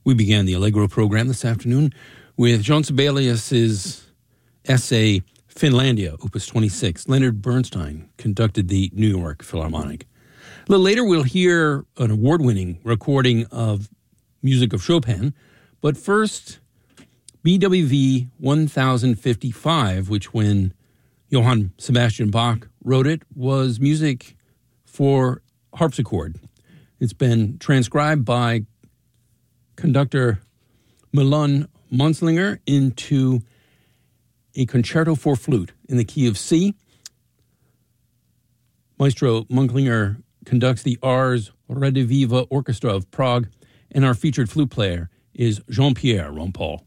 We began the Allegro program this afternoon with Jean Sibelius' essay, Finlandia, Opus 26. Leonard Bernstein conducted the New York Philharmonic. A little later, we'll hear an award-winning recording of music of Chopin. But first, BWV 1055, which when Johann Sebastian Bach wrote it, was music for harpsichord. It's been transcribed by conductor Milan Munzlinger into a concerto for flute in the key of C. Maestro Munzlinger conducts the Ars Rediviva Orchestra of Prague, and our featured flute player is Jean-Pierre Rampal.